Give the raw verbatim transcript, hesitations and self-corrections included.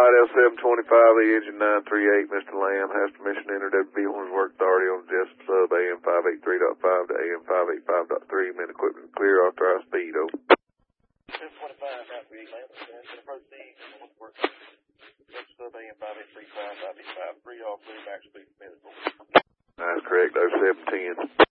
L seven twenty-five, the engine nine three eight, Mister Lamb has permission to enter W B Horns Work Authority on Jessup sub A M five eighty-three point five to A M five eighty-five point three, men equipment clear, authorized speed, over. seven twenty-five, nine three eight, Lamb, and to proceed on work Jessup sub A M five eighty-three point five, five eighty-five, three, all clear, max speed permitted, over. That's correct, oh seven ten.